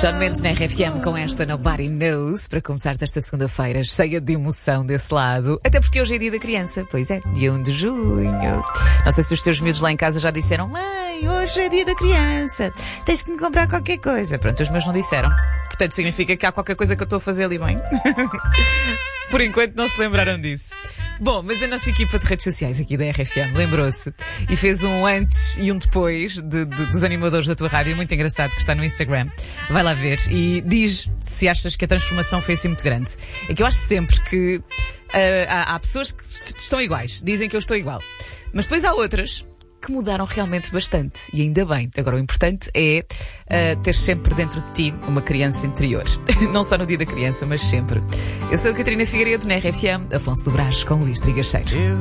Shawn Mendes na RFM com esta Nobody Knows, para começar esta segunda-feira cheia de emoção desse lado, até porque hoje é dia da criança. Pois é, dia 1 de junho. Não sei se os teus miúdos lá em casa já disseram: mãe, hoje é dia da criança, tens que me comprar qualquer coisa. Pronto, os meus não disseram, portanto significa que há qualquer coisa que eu estou a fazer ali bem. Por enquanto não se lembraram disso. Bom, mas a nossa equipa de redes sociais aqui da RFM lembrou-se e fez um antes e um depois dos animadores da tua rádio, muito engraçado, que está no Instagram. Vai lá ver e diz se achas que a transformação foi assim muito grande. É que eu acho sempre que há pessoas que estão iguais, dizem que eu estou igual. Mas depois há outras que mudaram realmente bastante. E ainda bem. Agora o importante é ter sempre dentro de ti uma criança interior. Não só no dia da criança, mas sempre. Eu sou a Catarina Figueiredo, na RFM, Afonso do Brás com Luís Trigacheiro.